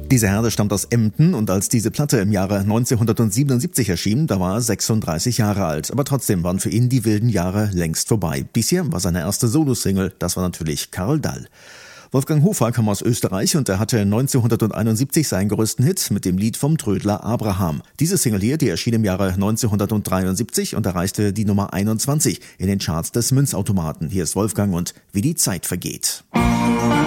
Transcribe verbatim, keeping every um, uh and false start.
Dieser Herr stammt aus Emden und als diese Platte im Jahre neunzehnhundertsiebenundsiebzig erschien, da war er sechsunddreißig Jahre alt. Aber trotzdem waren für ihn die wilden Jahre längst vorbei. Dies hier war seine erste Solosingle, das war natürlich Karl Dall. Wolfgang Hofer kam aus Österreich und er hatte neunzehnhunderteinundsiebzig seinen größten Hit mit dem Lied vom Trödler Abraham. Diese Single hier, die erschien im Jahre neunzehnhundertdreiundsiebzig und erreichte die Nummer einundzwanzig in den Charts des Münzautomaten. Hier ist Wolfgang und Wie die Zeit vergeht.